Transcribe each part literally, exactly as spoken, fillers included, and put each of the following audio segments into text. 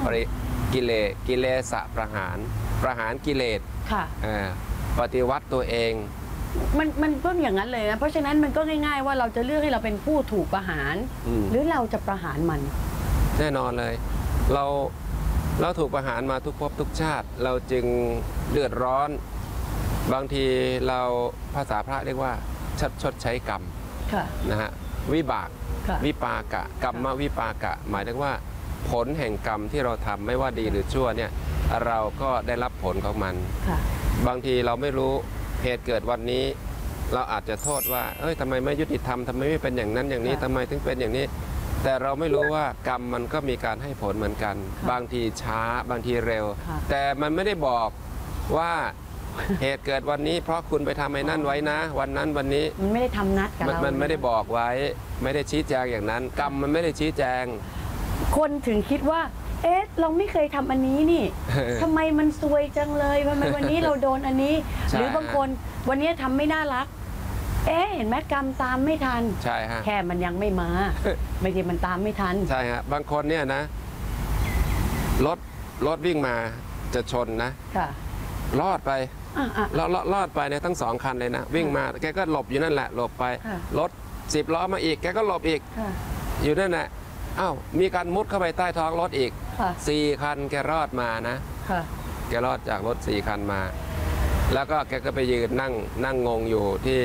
กิเลสกิเลสประหารประหารกิเลสค่ะปฏิวัติตัวเองมันมันก็อย่างนั้นเลยนะเพราะฉะนั้นมันก็ง่ายๆว่าเราจะเลือกให้เราเป็นผู้ถูกประหารหรือเราจะประหารมันแน่นอนเลยเราเราถูกประหารมาทุกภพทุกชาติเราจึงเดือดร้อนบางทีเราภาษาพระเรียกว่าชดชดใช้กรรมนะฮะวิบากวิปากะกรรมวิปากะหมายถึงว่าผลแห่งกรรมที่เราทำไม่ว่าดีหรือชั่วเนี่ยเราก็ได้รับผลของมันบางทีเราไม่รู้เหตุเกิดวันนี้เราอาจจะโทษว่าเอ้ยทำไมไม่ยุติธรรมทำไมไม่เป็นอย่างนั้นอย่างนี้ทำไมถึงเป็นอย่างนี้แต่เราไม่รู้ว่ากรรมมันก็มีการให้ผลเหมือนกันบางทีช้าบางทีเร็วแต่มันไม่ได้บอกว่าเหตุเกิดวันนี้เพราะคุณไปทำไอ้นั่นไว้นะวันนั้นวันนี้มันไม่ได้ทำนัดกับเรามันไม่ได้บอกไว้ไม่ได้ชี้แจงอย่างนั้นกรรมมันไม่ได้ชี้แจงคนถึงคิดว่าเอ๊ะเราไม่เคยทำอันนี้นี่ทำไมมันซวยจังเลยทำไมวันนี้เราโดนอันนี้หรือบางคนวันนี้ทำไม่น่ารักเอ๊ะเห็นไหมกรรมตามไม่ทันใช่ฮะแค่มันยังไม่มาไม่ใช่มันตามไม่ทันใช่ฮะบางคนเนี่ยนะรถรถวิ่งมาจะชนนะรอดไปรอดรอดไปเนี่ยทั้งสองคันเลยนะวิ่งมาแกก็หลบอยู่นั่นแหละหลบไปรถสิบล้อมาอีกแกก็หลบอีกอยู่นั่นแหละอ้าวมีการมุดเข้าไปใต้ท้องรถอีกสี่คันแกรอดมานะแกรอดจากรถสี่คันมาแล้วก็แกก็ไปยืนนั่งนั่งงงอยู่ที่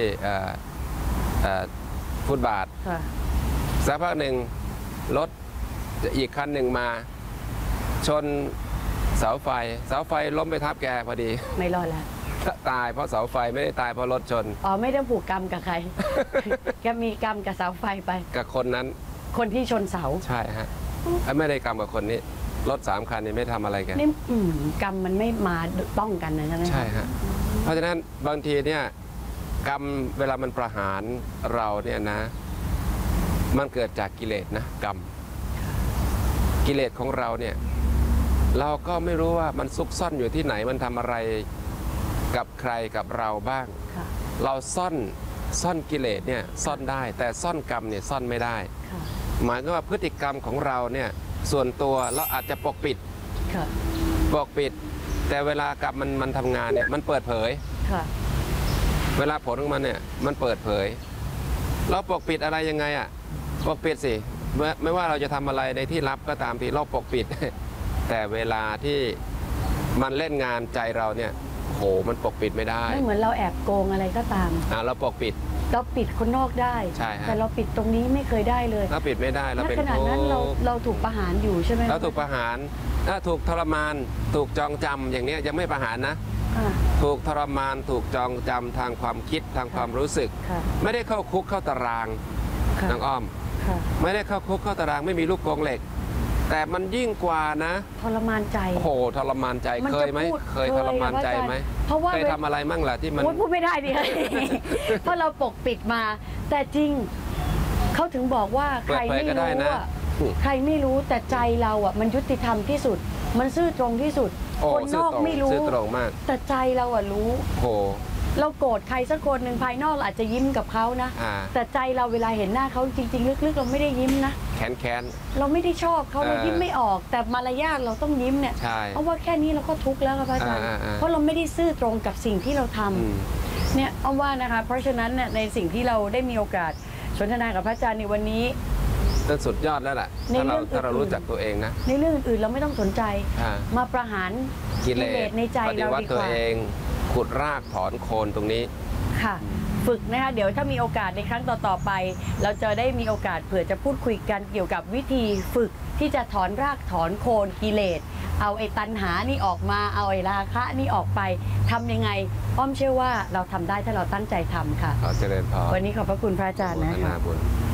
ฟุตบาทสักพักหนึ่งรถอีกคันหนึ่งมาชนเสาไฟเสาไฟล้มไปทับแกพอดีไม่รอดแล้วตายเพราะเสาไฟไม่ได้ตายเพราะรถชนอ๋อไม่ได้ผูกกรรมกับใครแกมีกรรมกับเสาไฟไปกับคนนั้นคนที่ชนเสาใช่ฮะไม่ได้กรรมกับคนนี้รถสามคันนี้ไม่ทำอะไรกันนี่กรรมมันไม่มาต้องกันนะใช่ไหมใช่ฮะเพราะฉะนั้นบางทีเนี่ยกรรมเวลามันประหารเราเนี่ยนะมันเกิดจากกิเลสนะกรรมกิเลสของเราเนี่ยเราก็ไม่รู้ว่ามันซุกซ่อนอยู่ที่ไหนมันทำอะไรกับใครกับเราบ้างเราซ่อนซ่อนกิเลสเนี่ยซ่อนได้แต่ซ่อนกรรมเนี่ยซ่อนไม่ได้หมายถึงว่าพฤติกรรมของเราเนี่ยส่วนตัวเราอาจจะปกปิดปกปิดแต่เวลากรรมมันมันทำงานเนี่ยมันเปิดเผยเวลาผลของมันเนี่ยมันเปิดเผยเราปกปิดอะไรยังไงอ่ะปกปิดสิไม่ว่าเราจะทำอะไรในที่ลับก็ตามทีเราปกปิดแต่เวลาที่มันเล่นงานใจเราเนี่ยโหมันปกปิดไม่ได้ไม่เหมือนเราแอบโกงอะไรก็ตามอ่าเราปกปิดเราปิดคนนอกได้แต่เราปิดตรงนี้ไม่เคยได้เลยเราปิดไม่ได้เราเป็นขนาดนั้นเราเราถูกประหารอยู่ใช่ไหมเราถูกประหารถ้าถูกทรมานถูกจองจำอย่างนี้ยังไม่ประหารนะถูกทรมานถูกจองจำทางความคิดทางความรู้สึกไม่ได้เข้าคุกเข้าตารางนางอ้อมไม่ได้เข้าคุกเข้าตารางไม่มีลูกกรงเหล็กแต่มันยิ่งกว่านะทรมานใจโอ้โหทรมานใจเคยไหมเคยทรมานใจไหมเพราะว่าเคยทำอะไรมั่งล่ะที่มันพูดไม่ได้ดิเพราะเราปกปิดมาแต่จริงเขาถึงบอกว่าใครไม่รู้ว่าใครไม่รู้แต่ใจเราอ่ะมันยุติธรรมที่สุดมันซื่อตรงที่สุดคนนอกไม่รู้แต่ใจเราอ่ะรู้โอ้เราโกรธใครสักคนหนึ่งภายนอกอาจจะยิ้มกับเขานะแต่ใจเราเวลาเห็นหน้าเขาจริงๆลึกๆเราไม่ได้ยิ้มนะแค้นแค้นเราไม่ได้ชอบเขาเรายิ้มไม่ออกแต่มารยาทเราต้องยิ้มเนี่ยเพราะว่าแค่นี้เราก็ทุกข์แล้วครับอาจารย์เพราะเราไม่ได้ซื่อตรงกับสิ่งที่เราทำเนี่ยเอาว่านะคะเพราะฉะนั้นเนี่ยในสิ่งที่เราได้มีโอกาสสนทนากับพระอาจารย์ในวันนี้นั่นสุดยอดแล้วแหละถ้าเราถ้าเรารู้จักตัวเองนะในเรื่องอื่นเราไม่ต้องสนใจมาประหารกิเลสในใจเราดีกว่าขุดรากถอนโคนตรงนี้ค่ะฝึกนะคะเดี๋ยวถ้ามีโอกาสในครั้งต่อๆไปเราจะได้มีโอกาสเผื่อจะพูดคุยกันเกี่ยวกับวิธีฝึกที่จะถอนรากถอนโคนกิเลสเอาไอ้ตัณหานี่ออกมาเอาไอ้ราคะนี่ออกไปทำยังไงอ้อมเชื่อว่าเราทำได้ถ้าเราตั้งใจทำค่ะขอเจริญพรวันนี้ขอบพระคุณพระอาจารย์นะคะ